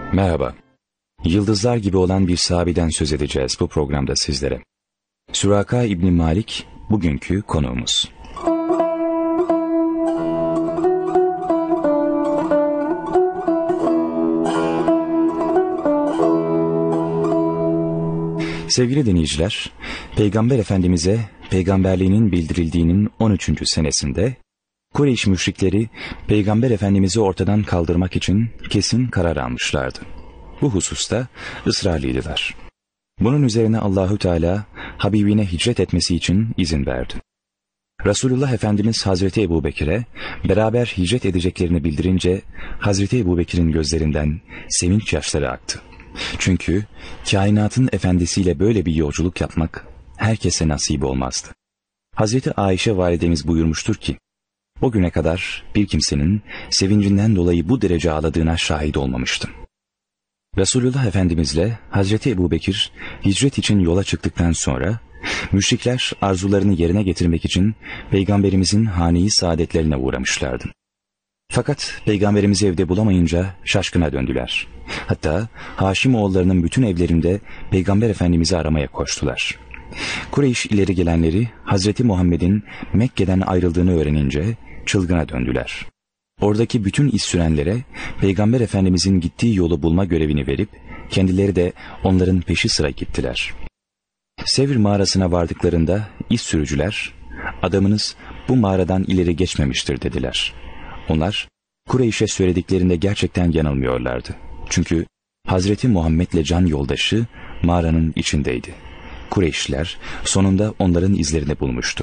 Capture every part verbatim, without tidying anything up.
Merhaba. Yıldızlar gibi olan bir sahabeden söz edeceğiz bu programda sizlere. Süraka İbni Malik bugünkü konuğumuz. Sevgili dinleyiciler, Peygamber Efendimiz'e peygamberliğinin bildirildiğinin on üçüncü senesinde Kureyş müşrikleri Peygamber Efendimiz'i ortadan kaldırmak için kesin karar almışlardı. Bu hususta ısrarlıydılar. Bunun üzerine Allahü Teala Habibine hicret etmesi için izin verdi. Resulullah Efendimiz Hazreti Ebubekir'e beraber hicret edeceklerini bildirince Hazreti Ebubekir'in gözlerinden sevinç yaşları aktı. Çünkü kainatın efendisiyle böyle bir yolculuk yapmak herkese nasip olmazdı. Hazreti Ayşe validemiz buyurmuştur ki, o güne kadar bir kimsenin sevincinden dolayı bu derece ağladığına şahit olmamıştım. Resulullah Efendimizle Hazreti Ebubekir hicret için yola çıktıktan sonra müşrikler arzularını yerine getirmek için Peygamberimizin hane-i saadetlerine uğramışlardı. Fakat Peygamberimizi evde bulamayınca şaşkına döndüler. Hatta Haşimoğullarının bütün evlerinde Peygamber Efendimiz'i aramaya koştular. Kureyş ileri gelenleri Hazreti Muhammed'in Mekke'den ayrıldığını öğrenince çılgına döndüler. Oradaki bütün iz sürenlere Peygamber Efendimizin gittiği yolu bulma görevini verip kendileri de onların peşi sıra gittiler. Sevr mağarasına vardıklarında iz sürücüler, adamınız bu mağaradan ileri geçmemiştir dediler. Onlar Kureyş'e söylediklerinde gerçekten yanılmıyorlardı. Çünkü Hazreti Muhammed'le can yoldaşı mağaranın içindeydi. Kureyşliler sonunda onların izlerini bulmuştu.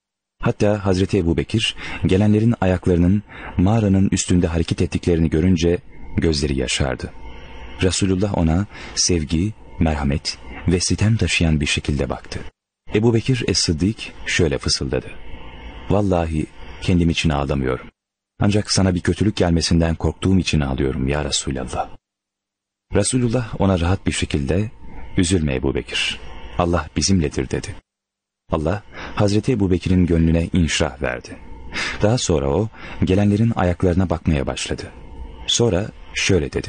Hatta Hazreti Ebubekir gelenlerin ayaklarının mağaranın üstünde hareket ettiklerini görünce gözleri yaşardı. Resulullah ona sevgi, merhamet ve sitem taşıyan bir şekilde baktı. Ebubekir Es-Sıddık şöyle fısıldadı. Vallahi kendim için ağlamıyorum. Ancak sana bir kötülük gelmesinden korktuğum için ağlıyorum ya Resulallah. Resulullah ona rahat bir şekilde üzülme Ebubekir, Allah bizimledir dedi. Allah Hazreti Ebubekir'in gönlüne inşirah verdi. Daha sonra o gelenlerin ayaklarına bakmaya başladı. Sonra şöyle dedi.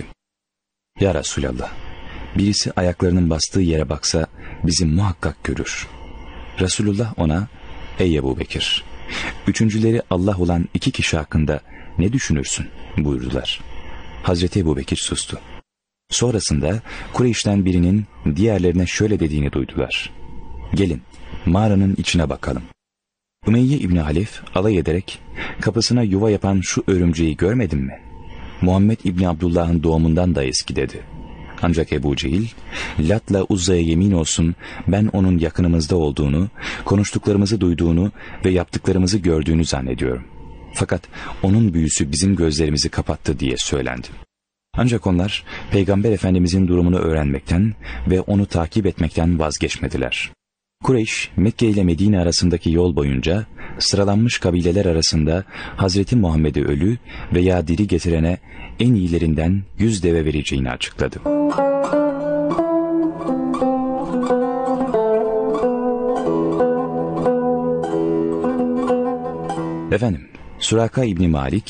Ya Resulallah, birisi ayaklarının bastığı yere baksa bizi muhakkak görür. Resulullah ona ey Ebubekir, üçüncüleri Allah olan iki kişi hakkında ne düşünürsün buyurdular. Hazreti Ebubekir sustu. Sonrasında Kureyş'ten birinin diğerlerine şöyle dediğini duydular. Gelin mağaranın içine bakalım. Ümeyye İbni Halef alay ederek kapısına yuva yapan şu örümceği görmedin mi? Muhammed İbni Abdullah'ın doğumundan da eski dedi. Ancak Ebu Cehil, Lat'la Uzza'ya yemin olsun ben onun yakınımızda olduğunu, konuştuklarımızı duyduğunu ve yaptıklarımızı gördüğünü zannediyorum. Fakat onun büyüsü bizim gözlerimizi kapattı diye söylendi. Ancak onlar Peygamber Efendimizin durumunu öğrenmekten ve onu takip etmekten vazgeçmediler. Kureyş, Mekke ile Medine arasındaki yol boyunca sıralanmış kabileler arasında Hazreti Muhammed'i ölü veya diri getirene en iyilerinden yüz deve vereceğini açıkladı. Efendim, Süraka İbni Malik